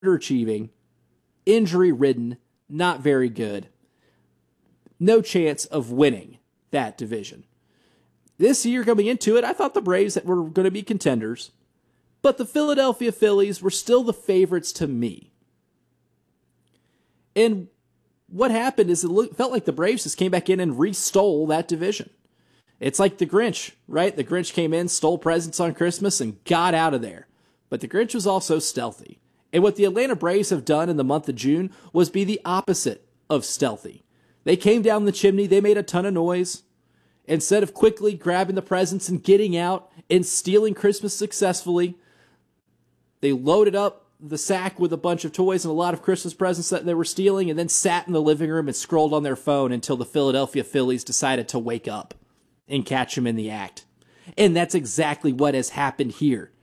underachieving, injury-ridden, not very good. No chance of winning that division. This year coming into it, I thought the Braves were going to be contenders, but the Philadelphia Phillies were still the favorites to me. And what happened is it felt like the Braves just came back in and restole that division. It's like the Grinch, right? The Grinch came in, stole presents on Christmas, and got out of there. But the Grinch was also stealthy. And what the Atlanta Braves have done in the month of June was be the opposite of stealthy. They came down the chimney, they made a ton of noise. Instead of quickly grabbing the presents and getting out and stealing Christmas successfully, they loaded up the sack with a bunch of toys and a lot of Christmas presents that they were stealing, and then sat in the living room and scrolled on their phone until the Philadelphia Phillies decided to wake up and catch them in the act. And that's exactly what has happened here,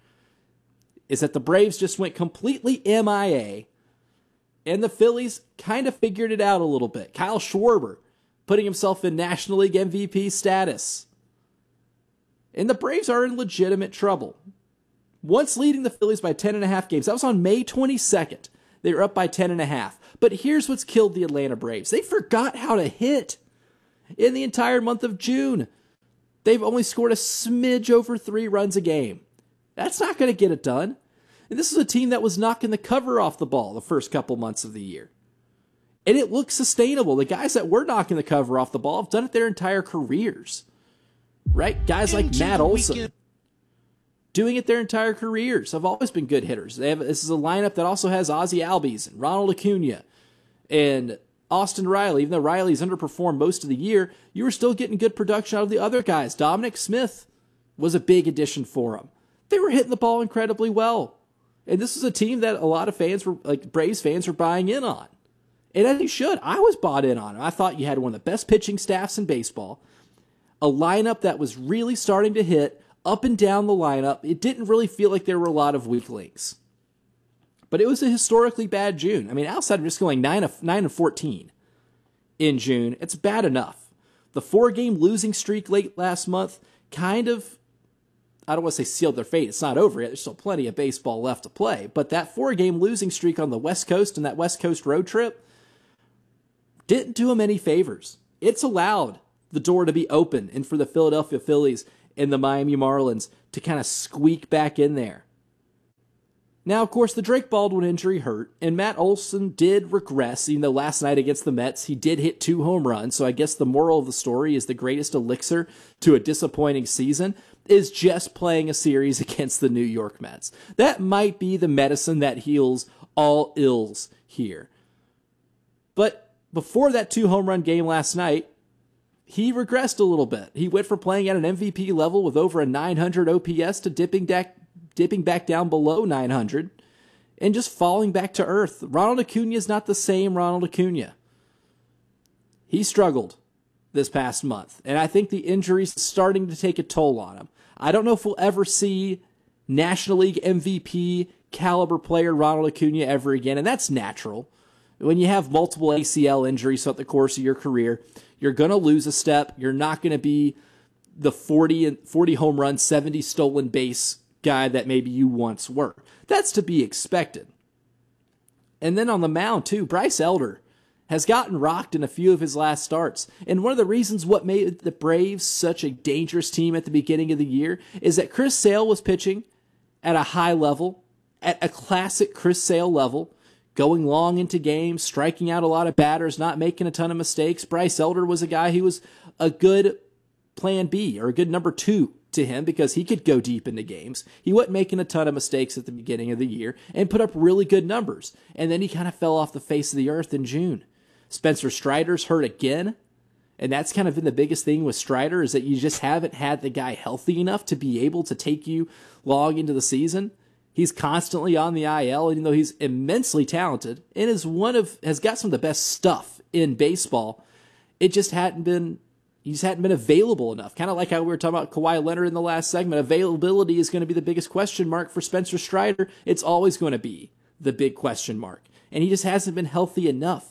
is that the Braves just went completely MIA, and the Phillies kind of figured it out a little bit. Kyle Schwarber putting himself in National League MVP status. And the Braves are in legitimate trouble. Once leading the Phillies by 10.5 games, that was on May 22nd. They were up by 10.5. But here's what's killed the Atlanta Braves. They forgot how to hit in the entire month of June. They've only scored a smidge over 3 runs a game. That's not going to get it done. And this is a team that was knocking the cover off the ball the first couple months of the year. And it looks sustainable. The guys that were knocking the cover off the ball have done it their entire careers. Right? Guys like Matt Olson doing it their entire careers have always been good hitters. This is a lineup that also has Ozzie Albies and Ronald Acuna and Austin Riley. Even though Riley's underperformed most of the year, you were still getting good production out of the other guys. Dominic Smith was a big addition for them. They were hitting the ball incredibly well. And this is a team that a lot of fans were, like Braves fans, were buying in on. And as you should. I was bought in on it. I thought you had one of the best pitching staffs in baseball. A lineup that was really starting to hit up and down the lineup. It didn't really feel like there were a lot of weak links. But it was a historically bad June. I mean, outside of just going 9-14 in June, it's bad enough. The 4-game losing streak late last month kind of, I don't want to say sealed their fate. It's not over yet. There's still plenty of baseball left to play. But that 4-game losing streak on the West Coast and that West Coast road trip didn't do them any favors. It's allowed the door to be open and for the Philadelphia Phillies and the Miami Marlins to kind of squeak back in there. Now, of course, the Drake Baldwin injury hurt, and Matt Olson did regress, even though last night against the Mets, he did hit 2 home runs. So I guess the moral of the story is the greatest elixir to a disappointing season is just playing a series against the New York Mets. That might be the medicine that heals all ills here. But before that 2 home run game last night, he regressed a little bit. He went from playing at an MVP level with over a 900 OPS to dipping back down below 900 and just falling back to earth. Ronald Acuna is not the same Ronald Acuna. He struggled this past month, and I think the injury's starting to take a toll on him. I don't know if we'll ever see National League MVP caliber player Ronald Acuna ever again, and that's natural. When you have multiple ACL injuries throughout the course of your career, you're going to lose a step. You're not going to be the 40 home run, 70 stolen base guy that maybe you once were. That's to be expected. And then on the mound, too, Bryce Elder has gotten rocked in a few of his last starts. And one of the reasons what made the Braves such a dangerous team at the beginning of the year is that Chris Sale was pitching at a high level, at a classic Chris Sale level, going long into games, striking out a lot of batters, not making a ton of mistakes. Bryce Elder was a guy who was a good plan B or a good number 2 to him because he could go deep into games. He wasn't making a ton of mistakes at the beginning of the year and put up really good numbers. And then he kind of fell off the face of the earth in June. Spencer Strider's hurt again. And that's kind of been the biggest thing with Strider is that you just haven't had the guy healthy enough to be able to take you long into the season. He's constantly on the IL, even though he's immensely talented and has got some of the best stuff in baseball. He just hadn't been available enough. Kind of like how we were talking about Kawhi Leonard in the last segment. Availability is going to be the biggest question mark for Spencer Strider. It's always going to be the big question mark. And he just hasn't been healthy enough.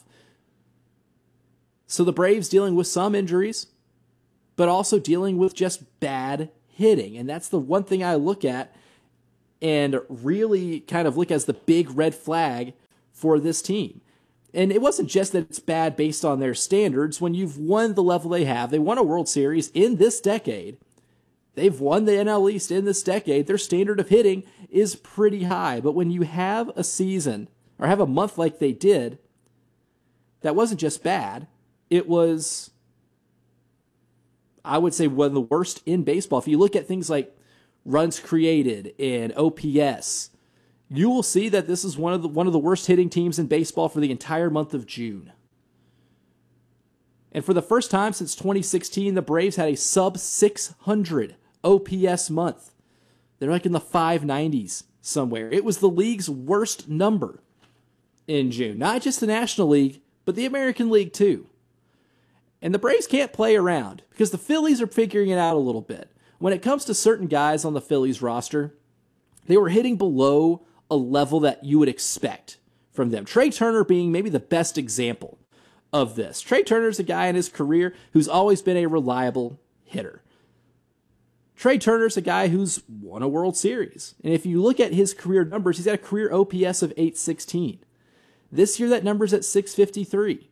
So the Braves dealing with some injuries, but also dealing with just bad hitting. And that's the one thing I look at and really kind of look as the big red flag for this team. And it wasn't just that it's bad based on their standards. When you've won the level they have, they won a World Series in this decade. They've won the NL East in this decade. Their standard of hitting is pretty high. But when you have a season or have a month like they did, that wasn't just bad. It was, I would say, one of the worst in baseball. If you look at things like runs created and OPS, you will see that this is one of the worst hitting teams in baseball for the entire month of June. And for the first time since 2016, the Braves had a sub 600 OPS month. They're like in the 590s somewhere. It was the league's worst number in June. Not just the National League, but the American League too. And the Braves can't play around because the Phillies are figuring it out a little bit. When it comes to certain guys on the Phillies roster, they were hitting below a level that you would expect from them. Trey Turner being maybe the best example of this. Trey Turner's a guy in his career who's always been a reliable hitter. Trey Turner's a guy who's won a World Series. And if you look at his career numbers, he's got a career OPS of 816. This year, that number's at 653.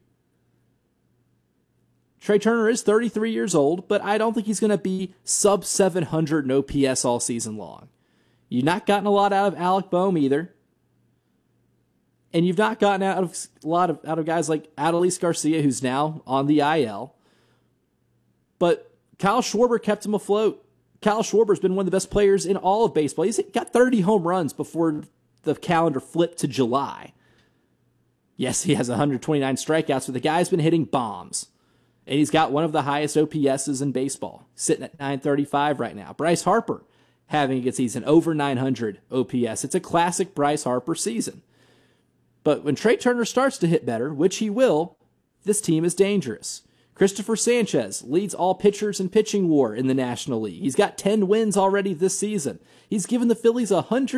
Trey Turner is 33 years old, but I don't think he's going to be sub 700 in OPS all season long. You've not gotten a lot out of Alec Boehm either. And you've not gotten out of a lot out of guys like Adolis Garcia, who's now on the IL. But Kyle Schwarber kept him afloat. Kyle Schwarber's been one of the best players in all of baseball. He's got 30 home runs before the calendar flipped to July. Yes, he has 129 strikeouts, but the guy's been hitting bombs. And he's got one of the highest OPSs in baseball, sitting at 935 right now. Bryce Harper having a good season, over 900 OPS. It's a classic Bryce Harper season. But when Trey Turner starts to hit better, which he will, this team is dangerous. Christopher Sanchez leads all pitchers in pitching WAR in the National League. He's got 10 wins already this season. He's given the Phillies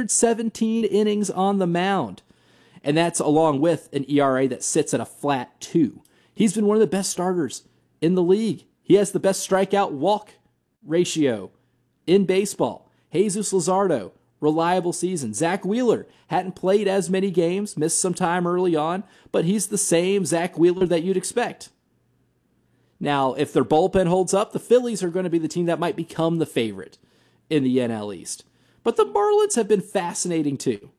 117 innings on the mound. And that's along with an ERA that sits at a flat 2. He's been one of the best starters in the league. He has the best strikeout walk ratio in baseball. Jesus Luzardo, reliable season. Zach Wheeler hadn't played as many games, missed some time early on, but he's the same Zach Wheeler that you'd expect. Now, if their bullpen holds up, the Phillies are going to be the team that might become the favorite in the NL East. But the Marlins have been fascinating too.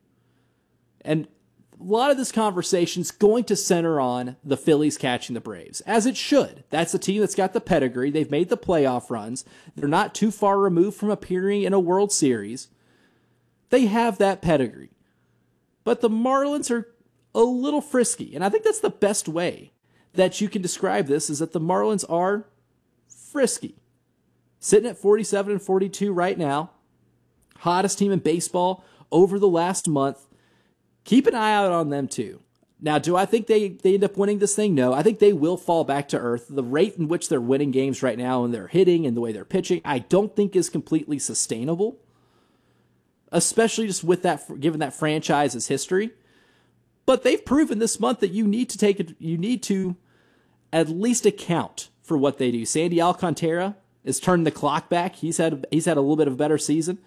And a lot of this conversation is going to center on the Phillies catching the Braves, as it should. That's a team that's got the pedigree. They've made the playoff runs. They're not too far removed from appearing in a World Series. They have that pedigree. But the Marlins are a little frisky, and I think that's the best way that you can describe this, is that the Marlins are frisky. Sitting at 47-42 right now. Hottest team in baseball over the last month. Keep an eye out on them too. Now, do I think they end up winning this thing? No, I think they will fall back to earth. The rate in which they're winning games right now and they're hitting and the way they're pitching, I don't think is completely sustainable. Especially just with that, given that franchise's history. But they've proven this month that you need to at least account for what they do. Sandy Alcantara has turned the clock back. He's had a little bit of a better season.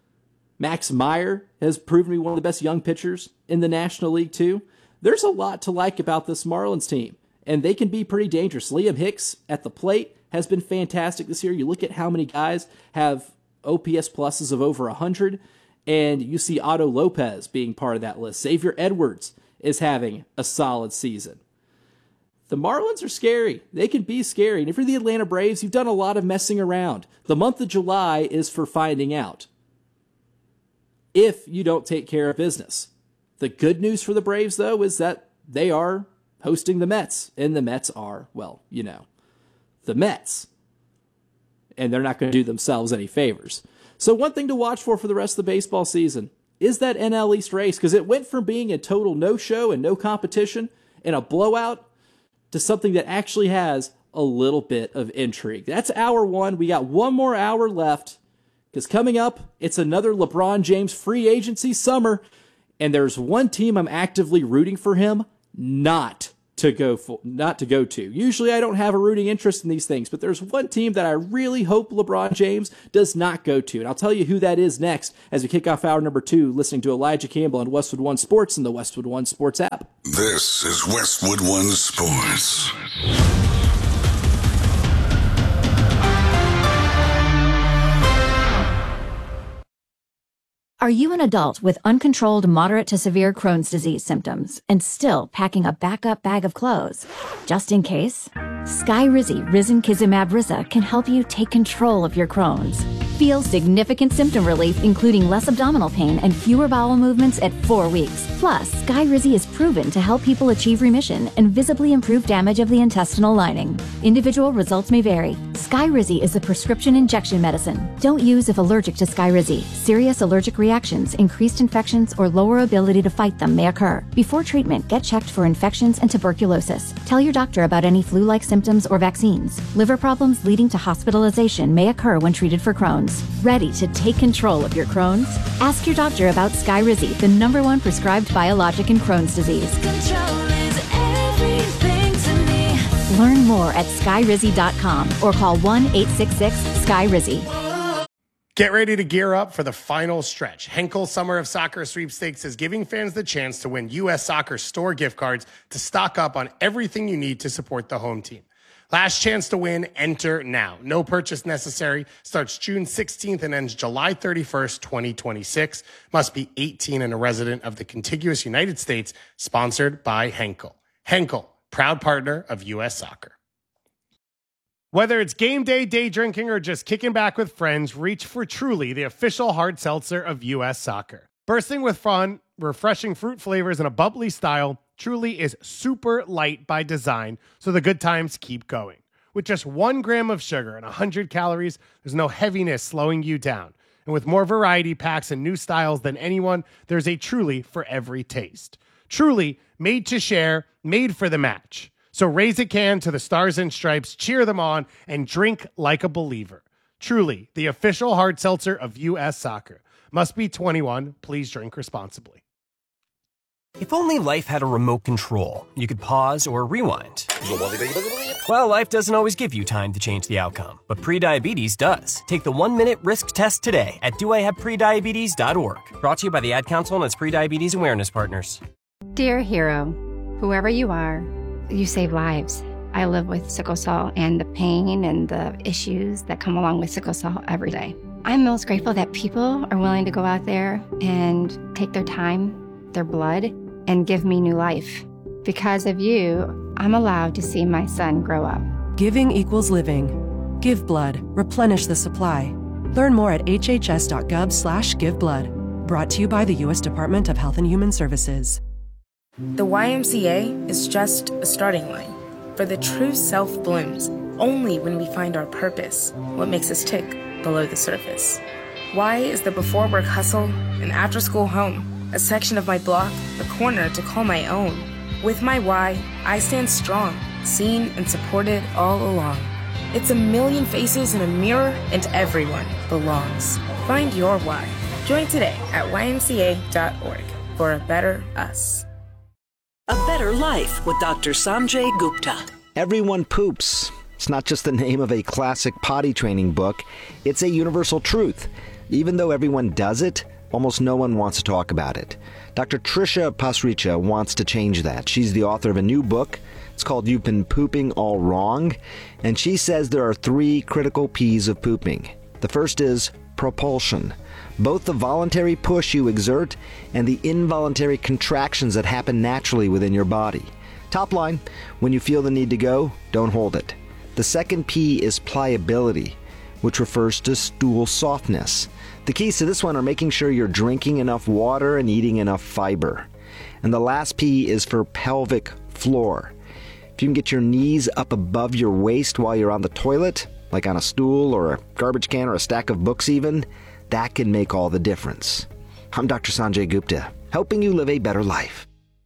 Max Meyer has proven to be one of the best young pitchers in the National League too. There's a lot to like about this Marlins team, and they can be pretty dangerous. Liam Hicks at the plate has been fantastic this year. You look at how many guys have OPS pluses of over 100, and you see Otto Lopez being part of that list. Xavier Edwards is having a solid season. The Marlins are scary. They can be scary. And if you're the Atlanta Braves, you've done a lot of messing around. The month of July is for finding out if you don't take care of business. The good news for the Braves, though, is that they are hosting the Mets. And the Mets are, well, the Mets. And they're not going to do themselves any favors. So one thing to watch for the rest of the baseball season is that NL East race, because it went from being a total no-show and no competition and a blowout to something that actually has a little bit of intrigue. That's hour one. We got one more hour left, because coming up, it's another LeBron James free agency summer, and there's one team I'm actively rooting for him not not to go to. Usually I don't have a rooting interest in these things, but there's one team that I really hope LeBron James does not go to. And I'll tell you who that is next as we kick off hour number 2, listening to Elijah Campbell on Westwood One Sports and the Westwood One Sports app. This is Westwood One Sports. Are you an adult with uncontrolled moderate to severe Crohn's disease symptoms and still packing a backup bag of clothes? Just in case? Skyrizi Risankizumab Riza can help you take control of your Crohn's. Feel significant symptom relief, including less abdominal pain and fewer bowel movements at 4 weeks. Plus, Skyrizi is proven to help people achieve remission and visibly improve damage of the intestinal lining. Individual results may vary. Skyrizi is a prescription injection medicine. Don't use if allergic to Skyrizi. Serious allergic reactions, increased infections, or lower ability to fight them may occur. Before treatment, get checked for infections and tuberculosis. Tell your doctor about any flu-like symptoms or vaccines. Liver problems leading to hospitalization may occur when treated for Crohn's. Ready to take control of your Crohn's? Ask your doctor about Skyrizi, the #1 prescribed biologic in Crohn's disease. Control is everything to me. Learn more at skyrizi.com or call 1-866-SKYRIZI. Get ready to gear up for the final stretch. Henkel Summer of Soccer Sweepstakes is giving fans the chance to win U.S. Soccer store gift cards to stock up on everything you need to support the home team. Last chance to win, enter now. No purchase necessary. Starts June 16th and ends July 31st, 2026. Must be 18 and a resident of the contiguous United States. Sponsored by Henkel. Henkel, proud partner of U.S. Soccer. Whether it's game day, day drinking, or just kicking back with friends, reach for Truly, the official hard seltzer of U.S. Soccer. Bursting with fun, refreshing fruit flavors, and a bubbly style, Truly is super light by design, so the good times keep going. With just 1 gram of sugar and 100 calories, there's no heaviness slowing you down. And with more variety packs and new styles than anyone, there's a Truly for every taste. Truly, made to share, made for the match. So raise a can to the Stars and Stripes, cheer them on, and drink like a believer. Truly, the official hard seltzer of U.S. Soccer. Must be 21. Please drink responsibly. If only life had a remote control, you could pause or rewind. Well, life doesn't always give you time to change the outcome, but prediabetes does. Take the 1-minute risk test today at doihaveprediabetes.org. Brought to you by the Ad Council and its prediabetes awareness partners. Dear hero, whoever you are, you save lives. I live with sickle cell and the pain and the issues that come along with sickle cell every day. I'm most grateful that people are willing to go out there and take their time, their blood, and give me new life. Because of you, I'm allowed to see my son grow up. Giving equals living. Give blood. Replenish the supply. Learn more at hhs.gov/giveblood. Brought to you by the U.S. Department of Health and Human Services. The YMCA is just a starting line. For the true self blooms only when we find our purpose, what makes us tick below the surface. Y is the before work hustle, an after school home, a section of my block, a corner to call my own. With my Y, I stand strong, seen and supported all along. It's a million faces in a mirror and everyone belongs. Find your Y. Join today at ymca.org for a better us. A Better Life with Dr. Sanjay Gupta. Everyone poops. It's not just the name of a classic potty training book. It's a universal truth. Even though everyone does it, almost no one wants to talk about it. Dr. Trisha Pasricha wants to change that. She's the author of a new book. It's called You've Been Pooping All Wrong. And she says there are 3 critical P's of pooping. The first is propulsion. Both the voluntary push you exert and the involuntary contractions that happen naturally within your body. Top line, when you feel the need to go, don't hold it. The second P is pliability, which refers to stool softness. The keys to this one are making sure you're drinking enough water and eating enough fiber. And the last P is for pelvic floor. If you can get your knees up above your waist while you're on the toilet, like on a stool or a garbage can or a stack of books even, that can make all the difference. I'm Dr. Sanjay Gupta, helping you live a better life.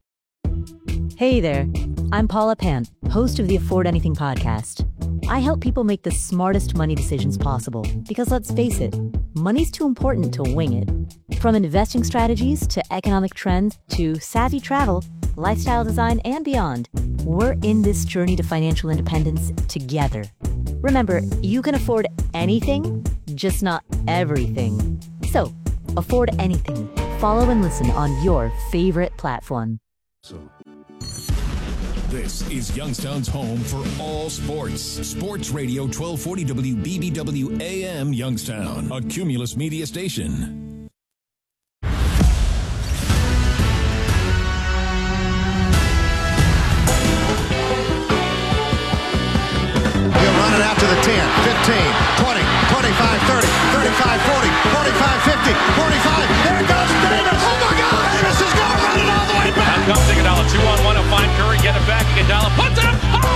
Hey there, I'm Paula Pant, host of the Afford Anything podcast. I help people make the smartest money decisions possible because let's face it, money's too important to wing it. From investing strategies to economic trends to savvy travel, lifestyle design, and beyond, We're in this journey to financial independence together. Remember, you can afford anything, just not everything. So, afford anything. Follow and listen on your favorite platform. This is Youngstown's home for all sports. Sports Radio 1240 WBBW AM Youngstown, a Cumulus Media station.